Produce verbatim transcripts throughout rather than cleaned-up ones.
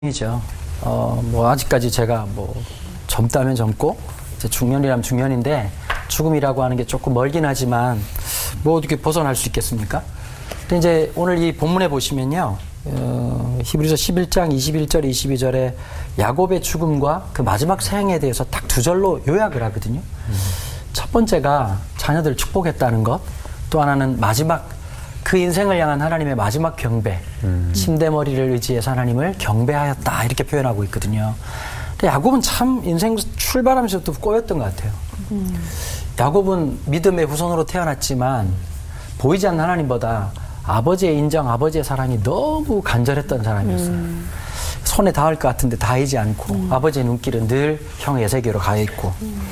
이죠. 어, 뭐 아직까지 제가 뭐 젊다면 젊고 이제 중년이라면 중년인데 죽음이라고 하는 게 조금 멀긴 하지만 뭐 어떻게 벗어날 수 있겠습니까? 근데 이제 오늘 이 본문에 보시면요, 어, 히브리서 십일 장 이십일 절 이십이 절에 야곱의 죽음과 그 마지막 생에 대해서 딱 두 절로 요약을 하거든요. 음. 첫 번째가 자녀들을 축복했다는 것, 또 하나는 마지막 그 인생을 향한 하나님의 마지막 경배, 음. 침대머리를 의지해서 하나님을 경배하였다 이렇게 표현하고 있거든요. 근데 야곱은 참 인생 출발하면서부터 꼬였던 것 같아요. 음. 야곱은 믿음의 후손으로 태어났지만 보이지 않는 하나님보다 아버지의 인정, 아버지의 사랑이 너무 간절했던 사람이었어요. 음. 손에 닿을 것 같은데 닿이지 않고 음. 아버지의 눈길은 늘 형 에세게로 가 있고 음.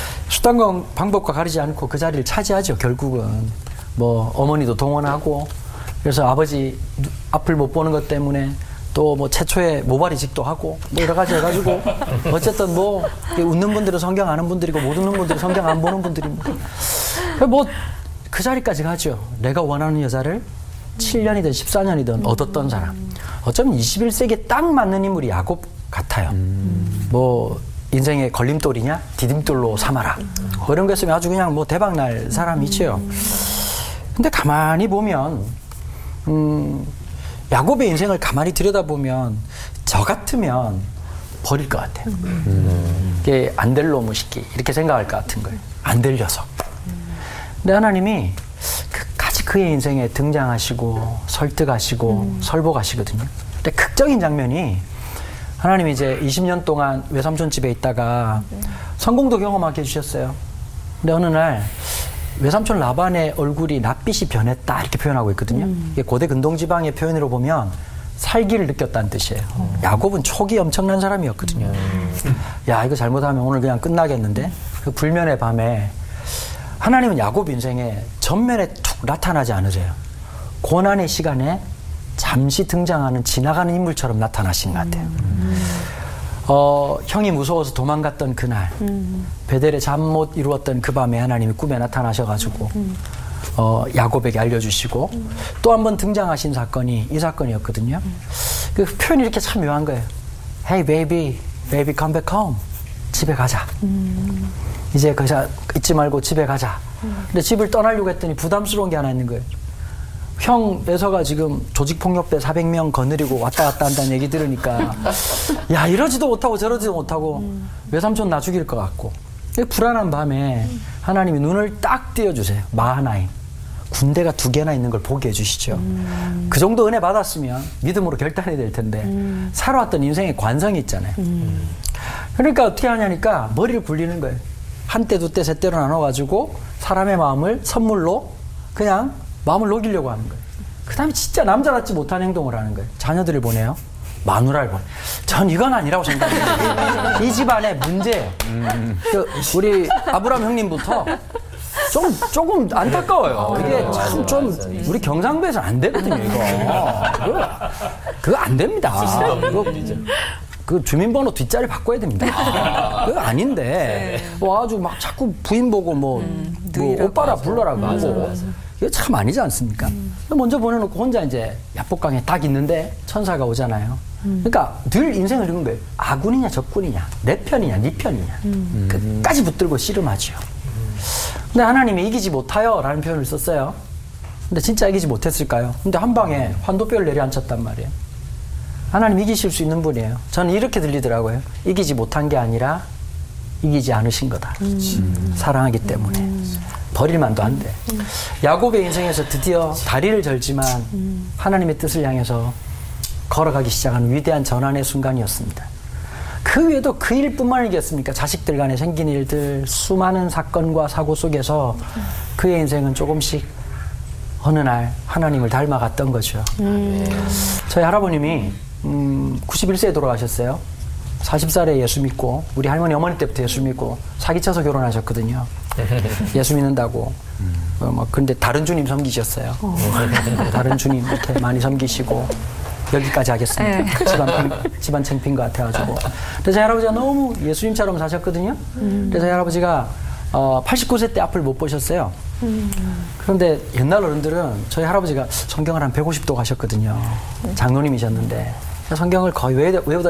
수단과 방법과 가리지 않고 그 자리를 차지하죠. 결국은 뭐 어머니도 동원하고, 그래서 아버지 앞을 못 보는 것 때문에 또 뭐 최초의 모발이직도 하고 뭐 여러 가지 해가지고 어쨌든 뭐 웃는 분들은 성경 아는 분들이고 못 웃는 분들은 성경 안 보는 분들입니다. 뭐 그 자리까지 가죠. 내가 원하는 여자를 칠 년이든 십사 년이든 얻었던 사람. 어쩌면 이십일 세기에 딱 맞는 인물이 야곱 같아요. 음. 뭐 인생의 걸림돌이냐 디딤돌로 삼아라 뭐 이런 거 했으면 아주 그냥 뭐 대박 날 사람이죠. 근데 가만히 보면 음, 야곱의 인생을 가만히 들여다보면 저 같으면 버릴 것 같아요. 음. 이게 안 될 놈의 새끼 이렇게 생각할 것 같은 거예요. 안 될 녀석. 근데 하나님이 끝까지 그의 인생에 등장하시고 설득하시고 음. 설복하시거든요. 근데 극적인 장면이, 하나님이 이제 이십 년 동안 외삼촌 집에 있다가 네. 성공도 경험하게 해주셨어요. 근데 어느 날 외삼촌 라반의 얼굴이 낯빛이 변했다 이렇게 표현하고 있거든요. 음. 이게 고대 근동지방의 표현으로 보면 살기를 느꼈다는 뜻이에요. 음. 야곱은 촉이 엄청난 사람이었거든요. 음. 야, 이거 잘못하면 오늘 그냥 끝나겠는데? 그 불면의 밤에 하나님은 야곱 인생에 전면에 툭 나타나지 않으세요. 고난의 시간에 잠시 등장하는 지나가는 인물처럼 나타나신 것 같아요. 음. 어, 형이 무서워서 도망갔던 그날, 음. 베델에 잠 못 이루었던 그 밤에 하나님이 꿈에 나타나셔가지고 음. 어, 야곱에게 알려주시고 음. 또 한 번 등장하신 사건이 이 사건이었거든요. 음. 그 표현이 이렇게 참 묘한 거예요. Hey baby, baby come back home. 집에 가자. 음. 이제 거기서 잊지 말고 집에 가자. 음. 근데 집을 떠나려고 했더니 부담스러운 게 하나 있는 거예요. 형 에서가 지금 조직폭력배 사백 명 거느리고 왔다 갔다 한다는 얘기 들으니까 야, 이러지도 못하고 저러지도 못하고 음. 외삼촌 나 죽일 것 같고, 불안한 밤에 음. 하나님이 눈을 딱 띄워주세요. 마하나임, 군대가 두 개나 있는 걸 보게 해주시죠. 음. 그 정도 은혜 받았으면 믿음으로 결단이 될 텐데 음. 살아왔던 인생의 관성이 있잖아요. 음. 그러니까 어떻게 하냐니까 머리를 굴리는 거예요. 한 때, 두 때, 세 때로 나눠가지고 사람의 마음을 선물로 그냥 마음을 녹이려고 하는 거예요. 그 다음에 진짜 남자답지 못한 행동을 하는 거예요. 자녀들을 보내요. 마누라를 보내요. 전 이건 아니라고 생각해요. 이 집안의 문제예요. 음. 그 우리 아브람 형님부터 좀, 조금 안타까워요. 이게 참 좀 우리 경상도에서는 안 되거든요, 이거. 그거, 그거 안 됩니다. 그거, 그 주민번호 뒷자리 바꿔야 됩니다. 아. 그거 아닌데 뭐 아주 막 자꾸 부인 보고 뭐, 음, 뭐 오빠라 불러라고 하고 이게 참 아니지 않습니까? 음. 먼저 보내놓고 혼자 이제 야복강에 딱 있는데 천사가 오잖아요. 음. 그러니까 늘 인생을 읽은 거예요. 아군이냐 적군이냐, 내 편이냐 네 편이냐 음. 끝까지 붙들고 씨름하죠. 음. 근데 하나님이 이기지 못하여 라는 표현을 썼어요. 근데 진짜 이기지 못했을까요? 근데 한 방에 환도뼈를 내려앉혔단 말이에요. 하나님 이기실 수 있는 분이에요. 저는 이렇게 들리더라고요. 이기지 못한 게 아니라 이기지 않으신 거다. 음. 사랑하기 때문에. 음. 버릴만도 안 돼. 음. 야곱의 인생에서 드디어 다리를 절지만 음. 하나님의 뜻을 향해서 걸어가기 시작하는 위대한 전환의 순간이었습니다. 그 외에도 그 일뿐만 아니겠습니까? 자식들 간에 생긴 일들, 수많은 사건과 사고 속에서 그의 인생은 조금씩 어느 날 하나님을 닮아갔던 거죠. 음. 저희 할아버님이 음, 구십일 세에 돌아가셨어요. 마흔 살에 예수 믿고, 우리 할머니 어머니 때부터 예수 믿고 사기쳐서 결혼하셨거든요. 예수 믿는다고. 음. 어, 뭐 근데 다른 주님 섬기셨어요. 어. 다른 주님 이렇게 많이 섬기시고 여기까지 하겠습니다. 집안, 집안 챙핀 것 같아가지고. 그래서 저희 할아버지가 너무 예수님처럼 사셨거든요. 음. 그래서 저희 할아버지가 어, 팔십구 세 때 앞을 못 보셨어요. 음. 그런데 옛날 어른들은 저희 할아버지가 성경을 한 백오십 도 가셨거든요. 장로님이셨는데 성경을 거의 외우다, 외우다